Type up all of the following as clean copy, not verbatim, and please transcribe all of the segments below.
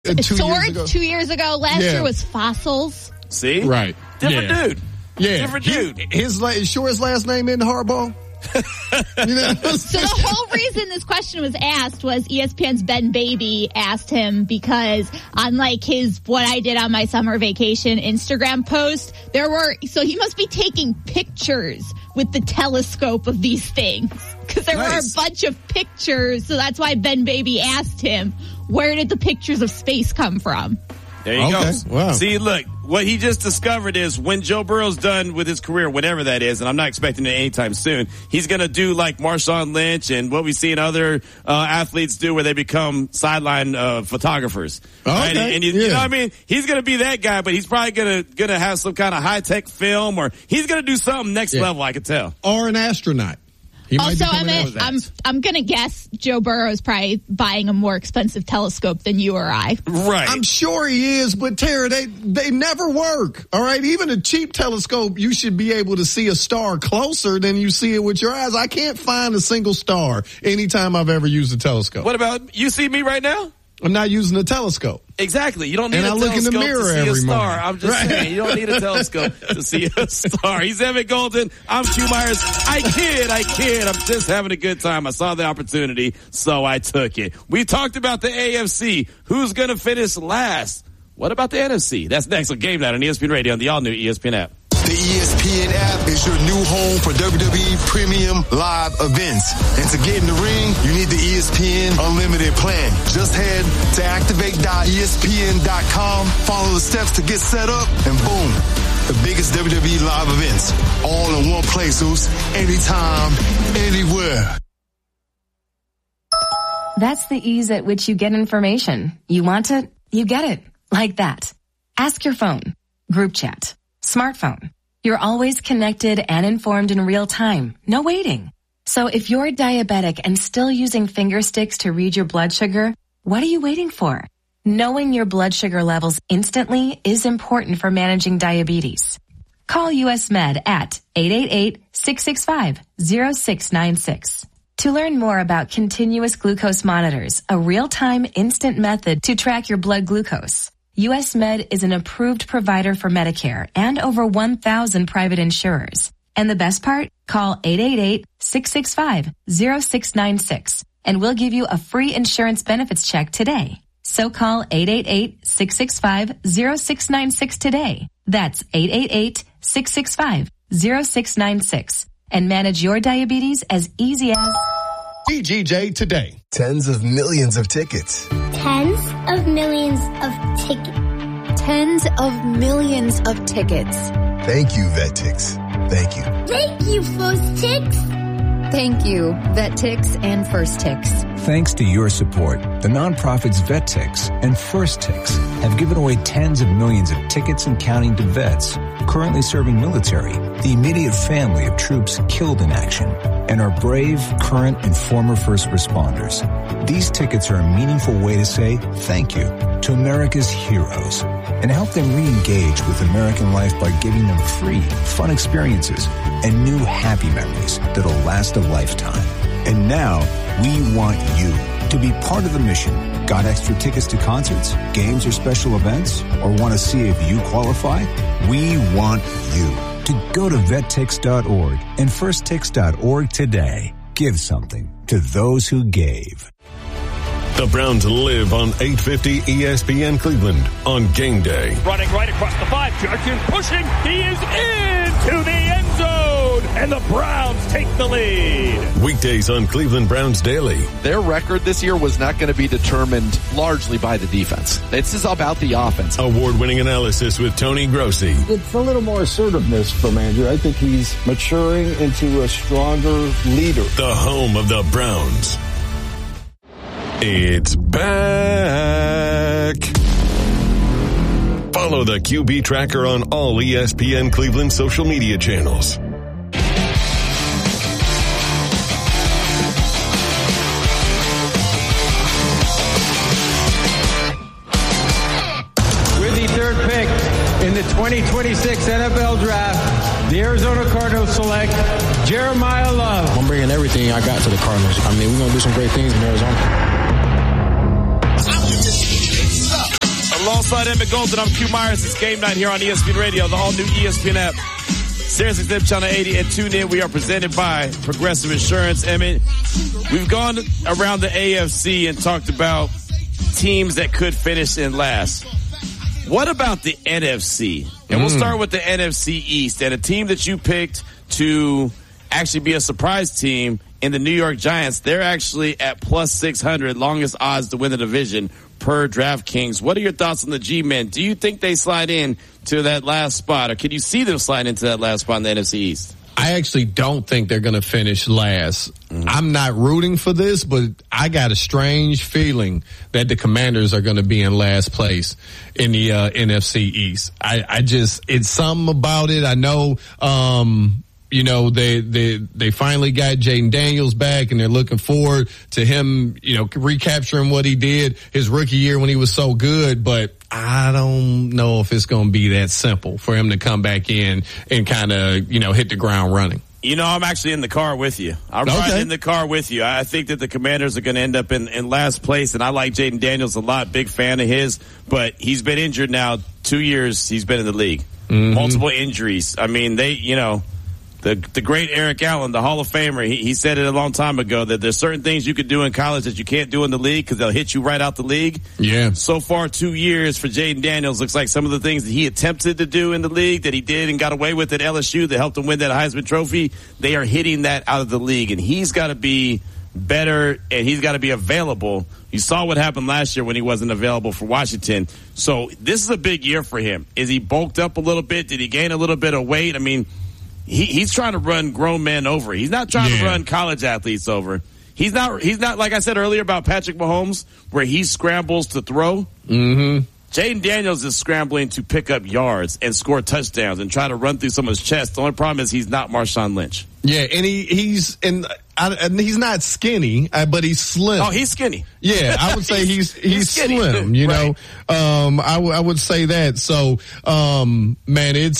Swords 2 years ago. Last year was fossils. See? Right. Different dude. Yeah. Different dude. His last name in Harbaugh? You know? So the whole reason this question was asked was ESPN's Ben Baby asked him because on like his What I Did on My Summer Vacation Instagram post, so he must be taking pictures with the telescope of these things because there were a bunch of pictures. So that's why Ben Baby asked him, where did the pictures of space come from? There you go. Wow. See, look, what he just discovered is when Joe Burrow's done with his career, whatever that is, and I'm not expecting it anytime soon, he's going to do like Marshawn Lynch and what we see in other athletes do where they become sideline photographers. Right? And you know what I mean? He's going to be that guy, but he's probably going to have some kind of high-tech film, or he's going to do something next level, I can tell. Or an astronaut. Also, I'm going to guess Joe Burrow is probably buying a more expensive telescope than you or I. Right. I'm sure he is, but Tara, they never work. All right. Even a cheap telescope, you should be able to see a star closer than you see it with your eyes. I can't find a single star anytime I've ever used a telescope. What about, you see me right now? I'm not using a telescope. Exactly. You don't need a telescope in the mirror to see a star. morning. I'm just saying, you don't need a telescope to see a star. He's Evan Golden. I'm Q Myers. I kid. I'm just having a good time. I saw the opportunity, so I took it. We talked about the AFC. Who's going to finish last? What about the NFC? That's next on Game Night on ESPN Radio on the all-new ESPN app. The ESPN app is your new home for WWE Premium Live events. And to get in the ring, you need the ESPN Unlimited plan. Just head to activate.espn.com, follow the steps to get set up, and boom, the biggest WWE live events. All in one place, Zeus. Anytime, anywhere. That's the ease at which you get information. You want it, you get it. Like that. Ask your phone. Group chat. Smartphone. You're always connected and informed in real time. No waiting. So if you're diabetic and still using finger sticks to read your blood sugar, what are you waiting for? Knowing your blood sugar levels instantly is important for managing diabetes. Call US Med at 888-665-0696. To learn more about continuous glucose monitors, a real-time instant method to track your blood glucose. US Med is an approved provider for Medicare and over 1,000 private insurers. And the best part? Call 888-665-0696 and we'll give you a free insurance benefits check today. So call 888-665-0696 today. That's 888-665-0696 and manage your diabetes as easy as DGJ today. Tens of millions of tickets. Tens of millions of tickets. Tens of millions of tickets. Thank you, VetTix. Thank you. Thank you, First Tix. Thank you, VetTix and First Tix. Thanks to your support, the nonprofits VetTix and First Tix have given away tens of millions of tickets and counting to vets currently serving military, the immediate family of troops killed in action, and our brave, current, and former first responders. These tickets are a meaningful way to say thank you to America's heroes and help them re-engage with American life by giving them free, fun experiences and new happy memories that'll last a lifetime. And now, we want you to be part of the mission. Got extra tickets to concerts, games, or special events? Or want to see if you qualify? We want you to go to vettix.org and firsttix.org today. Give something to those who gave. The Browns live on 850 ESPN Cleveland on game day. Running right across the 5. Judkins pushing. He is into the end zone. And the Browns take the lead. Weekdays on Cleveland Browns Daily. Their record this year was not going to be determined largely by the defense. This is about the offense. Award-winning analysis with Tony Grossi. It's a little more assertiveness from Andrew. I think he's maturing into a stronger leader. The home of the Browns. It's back. Follow the QB Tracker on all ESPN Cleveland social media channels. With the third pick in the 2026 NFL Draft, the Arizona Cardinals select Jeremiah Love. I'm bringing everything I got to the Cardinals. I mean, we're going to do some great things in Arizona. Alongside Emmett Golden, I'm Q Myers. It's game night here on ESPN Radio, the all-new ESPN app. Sirius XM Channel 80 and tune in. We are presented by Progressive Insurance. Emmett, we've gone around the AFC and talked about teams that could finish in last. What about the NFC? And we'll start with the NFC East, and a team that you picked to actually be a surprise team in the New York Giants. They're actually at plus 600, longest odds to win the division per DraftKings. What are your thoughts on the G-Men? Do you think they slide in to that last spot, or can you see them slide into that last spot in the NFC East? I actually don't think they're going to finish last. I'm not rooting for this, but I got a strange feeling that the Commanders are going to be in last place in the NFC East. I just, it's something about it. I know, you know, they finally got Jaden Daniels back, and they're looking forward to him, you know, recapturing what he did his rookie year when he was so good. But I don't know if it's going to be that simple for him to come back in and kind of, you know, hit the ground running. You know, I'm actually in the car with you. I'm riding in the car with you. I think that the Commanders are going to end up in last place, and I like Jaden Daniels a lot, big fan of his, but he's been injured now 2 years he's been in the league. Multiple injuries. I mean, they, you know, the great Eric Allen, the Hall of Famer, he said it a long time ago that there's certain things you could do in college that you can't do in the league because they'll hit you right out the league. Yeah. So far, 2 years for Jaden Daniels. Looks like some of the things that he attempted to do in the league that he did and got away with at LSU that helped him win that Heisman Trophy, they are hitting that out of the league. And he's got to be better, and he's got to be available. You saw what happened last year when he wasn't available for Washington. So this is a big year for him. Is he bulked up a little bit? Did he gain a little bit of weight? I mean, he's trying to run grown men over. He's not trying to run college athletes over. He's not like I said earlier about Patrick Mahomes, where he scrambles to throw. Jaden Daniels is scrambling to pick up yards and score touchdowns and try to run through someone's chest. The only problem is he's not Marshawn Lynch. Yeah, and he's not skinny, but he's slim. Oh, he's skinny. Yeah, I would say he's slim. You know, I would say that. So, man,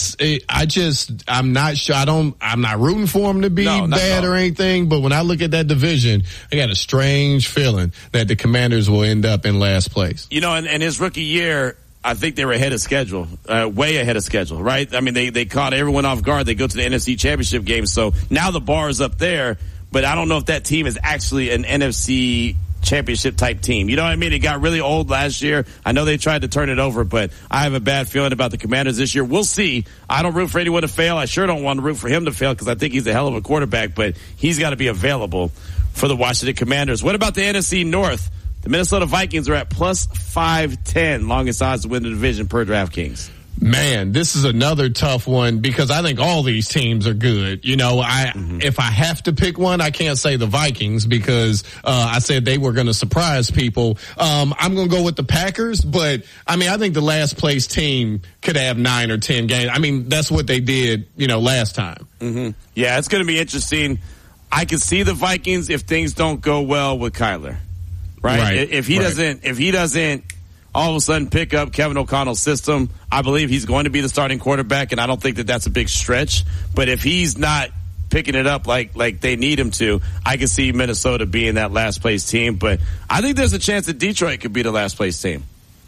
I'm not sure. I'm not rooting for him to be bad or anything. But when I look at that division, I got a strange feeling that the Commanders will end up in last place. You know, and his rookie year, I think they were ahead of schedule, way ahead of schedule, right? I mean, they caught everyone off guard. They go to the NFC Championship game. So now the bar is up there, but I don't know if that team is actually an NFC Championship type team. You know what I mean? It got really old last year. I know they tried to turn it over, but I have a bad feeling about the Commanders this year. We'll see. I don't root for anyone to fail. I sure don't want to root for him to fail because I think he's a hell of a quarterback, but he's got to be available for the Washington Commanders. What about the NFC North? The Minnesota Vikings are at plus 510, longest odds to win the division per DraftKings. Man, this is another tough one because I think all these teams are good. You know, if I have to pick one, I can't say the Vikings because I said they were going to surprise people. I'm going to go with the Packers, but I mean, I think the last place team could have 9 or 10 games. I mean, that's what they did, you know, last time. Yeah, it's going to be interesting. I can see the Vikings if things don't go well with Kyler. Right. If he doesn't all of a sudden pick up Kevin O'Connell's system, I believe he's going to be the starting quarterback, and I don't think that that's a big stretch. But if he's not picking it up like they need him to, I can see Minnesota being that last place team. But I think there's a chance that Detroit could be the last place team.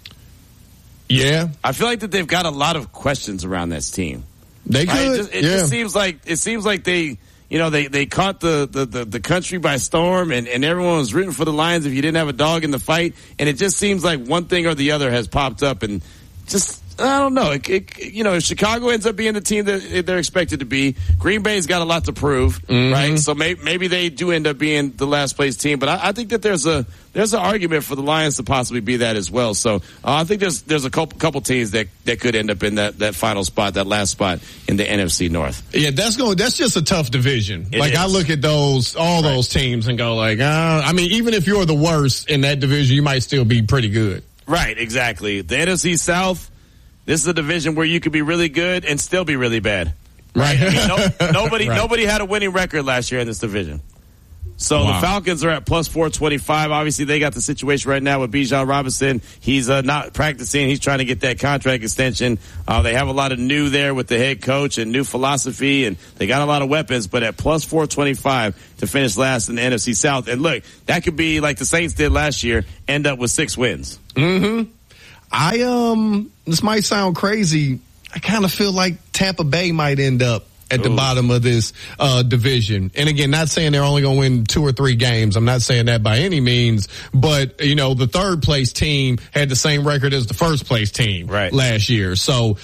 Yeah. I feel like that they've got a lot of questions around this team. They could. It just seems like they, you know, they caught the country by storm, and everyone was rooting for the Lions if you didn't have a dog in the fight. And it just seems like one thing or the other has popped up, and just, I don't know. You know, if Chicago ends up being the team that they're expected to be, Green Bay's got a lot to prove, right? So maybe they do end up being the last place team. But I think that there's an argument for the Lions to possibly be that as well. So I think there's a couple teams that could end up in that final spot, that last spot in the NFC North. Yeah, that's just a tough division. I look at those teams and go like, I mean, even if you're the worst in that division, you might still be pretty good. Right, exactly. The NFC South, this is a division where you could be really good and still be really bad. Right. I mean, nobody had a winning record last year in this division. So the Falcons are at plus 425. Obviously, they got the situation right now with Bijan Robinson. He's not practicing. He's trying to get that contract extension. They have a lot of new there with the head coach and new philosophy, and they got a lot of weapons. But at plus 425 to finish last in the NFC South. And look, that could be like the Saints did last year, end up with 6 wins. This might sound crazy. I kind of feel like Tampa Bay might end up at the bottom of this division. And again, not saying they're only going to win 2 or 3 games. I'm not saying that by any means. But, the third place team had the same record as the first place team last year. So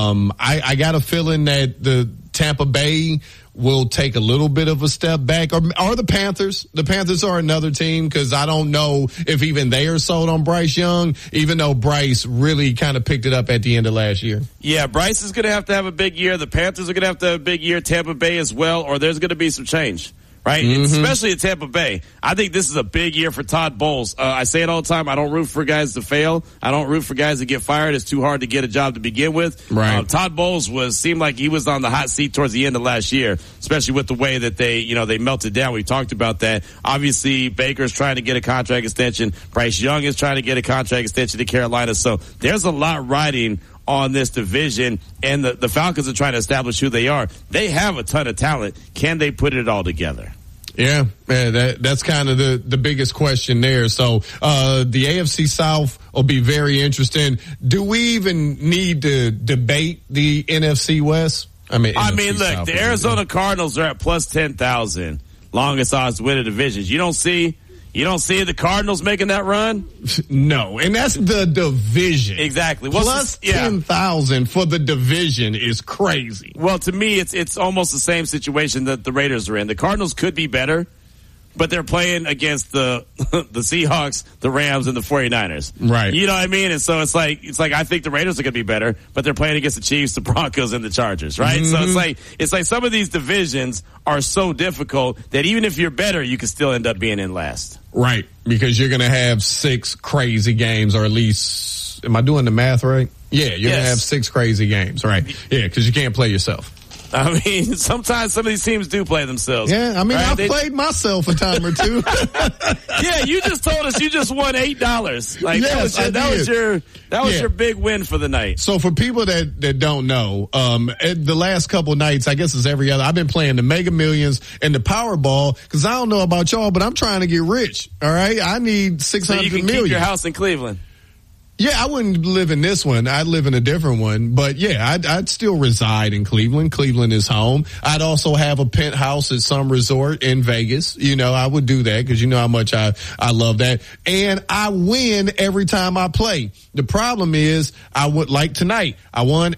I got a feeling that the Tampa Bay will take a little bit of a step back, or the Panthers. The Panthers are another team because I don't know if even they are sold on Bryce Young, even though Bryce really kind of picked it up at the end of last year. Yeah, Bryce is going to have a big year. The Panthers are going to have a big year. Tampa Bay as well, or there's going to be some change. Right? Mm-hmm. Especially at Tampa Bay. I think this is a big year for Todd Bowles. I say it all the time. I don't root for guys to fail. I don't root for guys to get fired. It's too hard to get a job to begin with. Right. Todd Bowles seemed like he was on the hot seat towards the end of last year, especially with the way that they melted down. We talked about that. Obviously, Baker's trying to get a contract extension. Bryce Young is trying to get a contract extension to Carolina. So there's a lot riding on this division, and the Falcons are trying to establish who they are. They have a ton of talent. Can they put it all together? Yeah, that's kind of the biggest question there. So, the AFC South will be very interesting. Do we even need to debate the NFC West? I mean, look, South, the Arizona Cardinals are at plus 10,000, longest odds to win the divisions. You don't see the Cardinals making that run? No, and that's the division. Exactly. Plus 10,000 for the division is crazy. Well, to me, it's almost the same situation that the Raiders are in. The Cardinals could be better, but they're playing against the Seahawks, the Rams, and the 49ers. Right. You know what I mean? And so it's like I think the Raiders are going to be better, but they're playing against the Chiefs, the Broncos, and the Chargers, right? Mm-hmm. So it's like some of these divisions are so difficult that even if you're better, you can still end up being in last. Right, because you're going to have 6 crazy games, or at least, am I doing the math right? Yeah, you're going to have 6 crazy games, right? Yeah, because you can't play yourself. I mean, sometimes some of these teams do play themselves. Yeah, I mean, right? I've played myself a time or two. Yeah, you just told us you just won $8. Like, yes, that was your big win for the night. So for people that don't know, the last couple of nights, I guess it's every other, I've been playing the Mega Millions and the Powerball, because I don't know about y'all, but I'm trying to get rich. All right, I need 600 million. So you can keep your house in Cleveland. Yeah, I wouldn't live in this one. I'd live in a different one. But yeah, I'd still reside in Cleveland. Cleveland is home. I'd also have a penthouse at some resort in Vegas. I would do that because you know how much I love that. And I win every time I play. The problem is like tonight, I won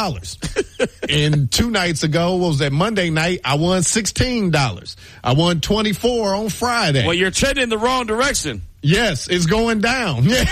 $8. And 2 nights ago, what was that, Monday night, I won $16. I won $24 on Friday. Well, you're trending in the wrong direction. Yes, it's going down. Yeah.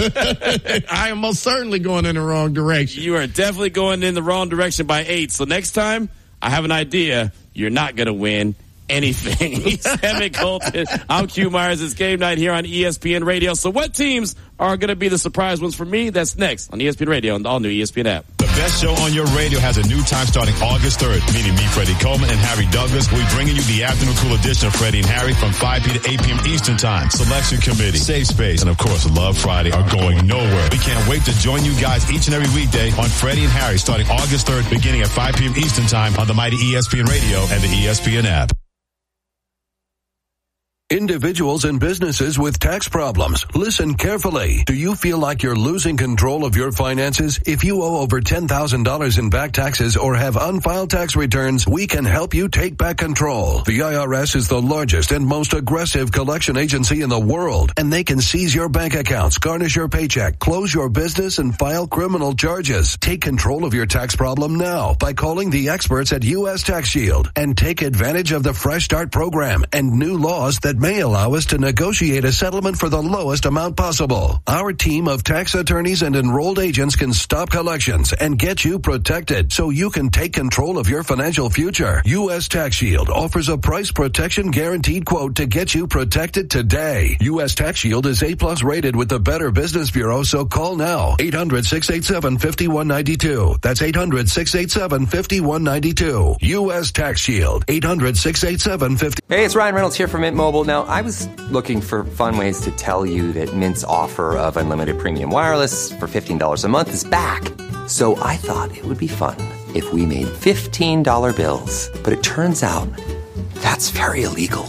I am most certainly going in the wrong direction. You are definitely going in the wrong direction by 8. So next time, I have an idea. You're not going to win anything. He's Emmett Colton. I'm Q Myers. It's game night here on ESPN Radio. So what teams are going to be the surprise ones for me? That's next on ESPN Radio and the all-new ESPN app. The best show on your radio has a new time starting August 3rd, meaning me, Freddie Coleman, and Harry Douglas. We'll be bringing you the afternoon cool edition of Freddie and Harry from 5 p. to 8 p.m. Eastern Time. Selection Committee, Safe Space, and of course, Love Friday are going nowhere. We can't wait to join you guys each and every weekday on Freddie and Harry starting August 3rd, beginning at 5 p.m. Eastern Time on the mighty ESPN Radio and the ESPN app. Individuals and businesses with tax problems, listen carefully. Do you feel like you're losing control of your finances? If you owe over $10,000 in back taxes or have unfiled tax returns, we can help you take back control. The IRS is the largest and most aggressive collection agency in the world, and they can seize your bank accounts, garnish your paycheck, close your business, and file criminal charges. Take control of your tax problem now by calling the experts at U.S. Tax Shield and take advantage of the Fresh Start program and new laws that may allow us to negotiate a settlement for the lowest amount possible. Our team of tax attorneys and enrolled agents can stop collections and get you protected so you can take control of your financial future. U.S. Tax Shield offers a price protection guaranteed quote to get you protected today. U.S. Tax Shield is A+ rated with the Better Business Bureau, so call now. 800-687-5192. That's 800-687-5192. U.S. Tax Shield. 800-687-50. Hey, it's Ryan Reynolds here from Mint Mobile. Now, I was looking for fun ways to tell you that Mint's offer of unlimited premium wireless for $15 a month is back. So I thought it would be fun if we made $15 bills. But it turns out that's very illegal.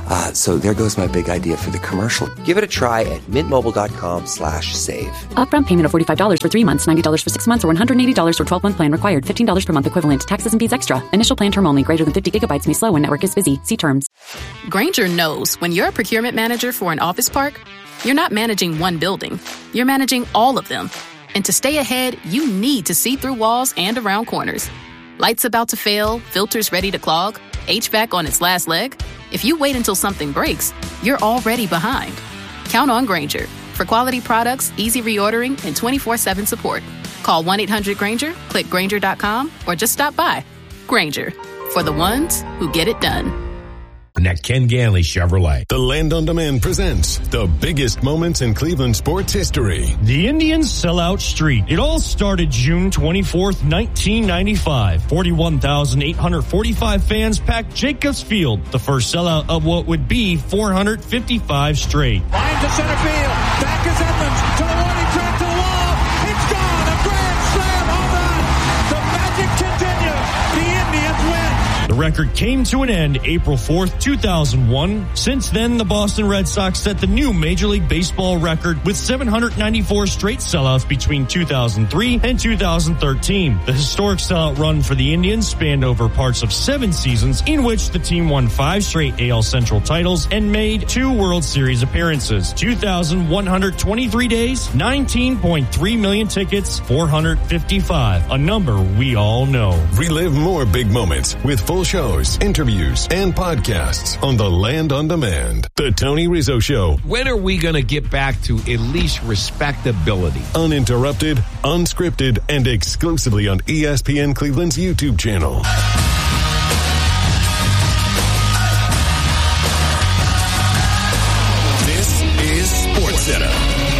So there goes my big idea for the commercial. Give it a try at mintmobile.com/save. Upfront payment of $45 for 3 months, $90 for 6 months, or $180 for 12-month plan required. $15 per month equivalent. Taxes and fees extra. Initial plan term only. Greater than 50 gigabytes may slow when network is busy. See terms. Grainger knows when you're a procurement manager for an office park, you're not managing one building. You're managing all of them. And to stay ahead, you need to see through walls and around corners. Lights about to fail, filters ready to clog, HVAC on its last leg. If you wait until something breaks, you're already behind. Count on Grainger for quality products, easy reordering, and 24/7 support. Call 1-800-GRAINGER, click Grainger.com, or just stop by. Grainger, for the ones who get it done. And at Ken Ganley Chevrolet. The Land on Demand presents the biggest moments in Cleveland sports history. The Indians sell out street. It all started June 24th, 1995. 41,845 fans packed Jacobs Field, the first sellout of what would be 455 straight. Line to center field. Back is Edmonds. To the warning track to the wall. It's gone. A grand slam home run. The magic continues. The Indians win. The record came to an end April 4th, 2001. Since then, the Boston Red Sox set the new Major League Baseball record with 794 straight sellouts between 2003 and 2013. The historic sellout run for the Indians spanned over parts of 7 seasons, in which the team won 5 straight AL Central titles and made 2 World Series appearances. 2,123 days, 19.3 million tickets, 455, a number we all know. Relive more big moments with full shows, interviews, and podcasts on the Land on Demand. The Tony Rizzo Show. When are we going to get back to at least respectability? Uninterrupted, unscripted, and exclusively on ESPN Cleveland's YouTube channel. This is SportsCenter.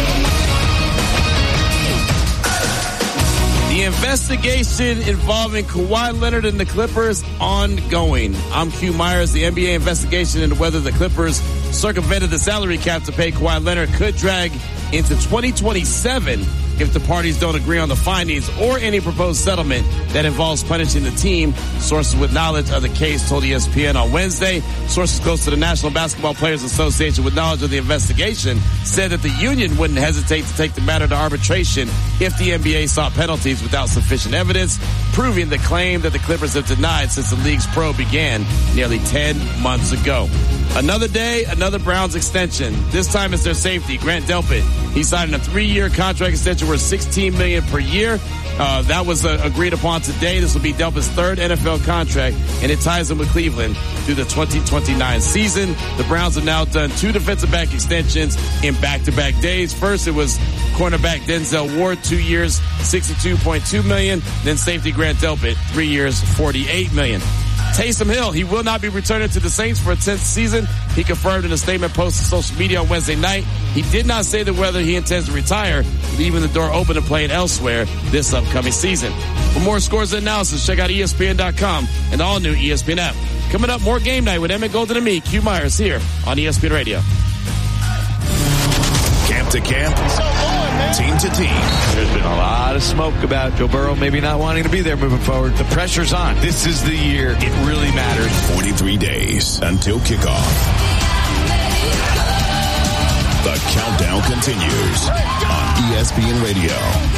The investigation involving Kawhi Leonard and the Clippers ongoing. I'm Q Myers. The NBA investigation into whether the Clippers circumvented the salary cap to pay Kawhi Leonard could drag into 2027 if the parties don't agree on the findings or any proposed settlement that involves punishing the team. Sources with knowledge of the case told ESPN on Wednesday. Sources close to the National Basketball Players Association with knowledge of the investigation said that the union wouldn't hesitate to take the matter to arbitration if the NBA sought penalties without sufficient evidence, proving the claim that the Clippers have denied since the league's probe began nearly 10 months ago. Another day, another Browns extension. This time it's their safety, Grant Delpit. He signed a 3-year contract extension worth $16 million per year. That was agreed upon today. This will be Delpit's 3rd NFL contract, and it ties him with Cleveland through the 2029 season. The Browns have now done 2 defensive back extensions in back-to-back days. First, it was cornerback Denzel Ward, 2 years, $62.2 million. Then safety Grant Delpit, 3 years, $48 million. Taysom Hill, he will not be returning to the Saints for a 10th season. He confirmed in a statement posted to social media on Wednesday night. He did not say that whether he intends to retire, leaving the door open to playing elsewhere this upcoming season. For more scores and analysis, check out ESPN.com and the all-new ESPN app. Coming up, more Game Night with Emmett Golden and me, Q Myers, here on ESPN Radio. Camp to camp, team to team. There's been a lot of smoke about Joe Burrow maybe not wanting to be there moving forward. The pressure's on. This is the year. It really matters. 43 days until kickoff. The countdown continues on ESPN Radio.